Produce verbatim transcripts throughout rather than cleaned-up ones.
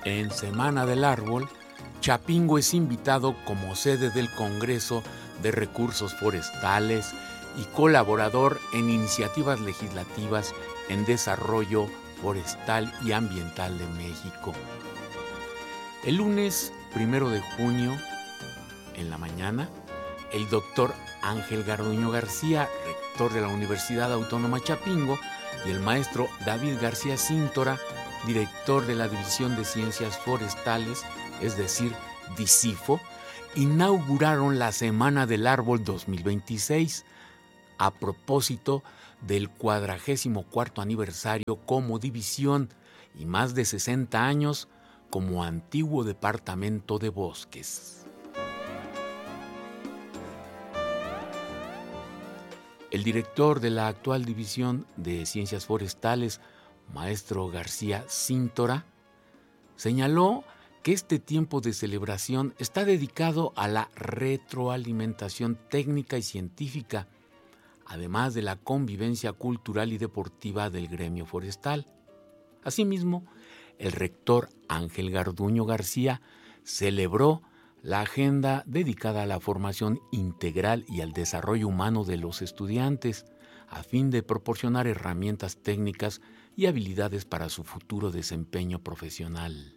En Semana del Árbol, Chapingo es invitado como sede del Congreso de Recursos Forestales y colaborador en iniciativas legislativas en desarrollo forestal y ambiental de México. El lunes primero de junio, en la mañana, el doctor Ángel Garduño García, rector de la Universidad Autónoma Chapingo, y el maestro David García Cíntora, director de la División de Ciencias Forestales, es decir, DICIFO, inauguraron la Semana del Árbol dos mil veintiséis a propósito del cuadragésimo cuarto aniversario como división y más de sesenta años como antiguo departamento de bosques. El director de la actual División de Ciencias Forestales, maestro García Cíntora, señaló que este tiempo de celebración está dedicado a la retroalimentación técnica y científica, además de la convivencia cultural y deportiva del gremio forestal. Asimismo, el rector Ángel Garduño García celebró la agenda dedicada a la formación integral y al desarrollo humano de los estudiantes, a fin de proporcionar herramientas técnicas y habilidades para su futuro desempeño profesional.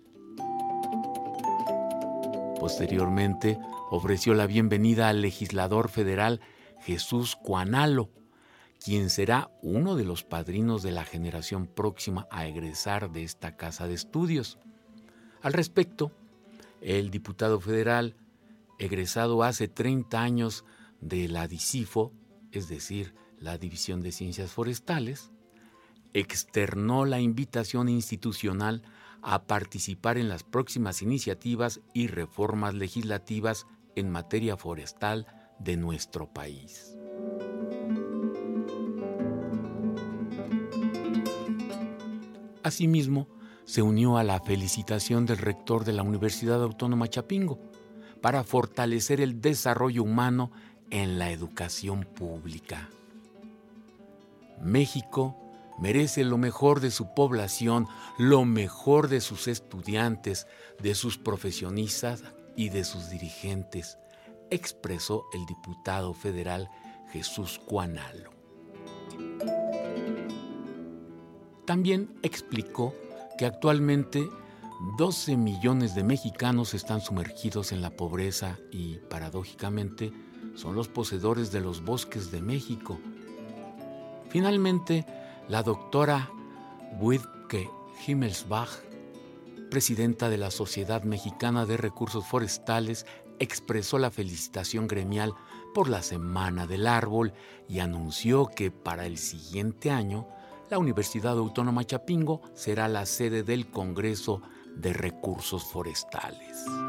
Posteriormente, ofreció la bienvenida al legislador federal Jesús Cuanalo, quien será uno de los padrinos de la generación próxima a egresar de esta casa de estudios. Al respecto, el diputado federal, egresado hace treinta años de la DICIFO, es decir, la División de Ciencias Forestales, externó la invitación institucional a participar en las próximas iniciativas y reformas legislativas en materia forestal de nuestro país. Asimismo, se unió a la felicitación del rector de la Universidad Autónoma Chapingo para fortalecer el desarrollo humano en la educación pública. México merece lo mejor de su población, lo mejor de sus estudiantes, de sus profesionistas y de sus dirigentes, expresó el diputado federal Jesús Cuanalo. También explicó que actualmente doce millones de mexicanos están sumergidos en la pobreza y, paradójicamente, son los poseedores de los bosques de México. Finalmente, la doctora Wiebke Himmelsbach, presidenta de la Sociedad Mexicana de Recursos Forestales, expresó la felicitación gremial por la Semana del Árbol y anunció que para el siguiente año la Universidad Autónoma Chapingo será la sede del Congreso de Recursos Forestales.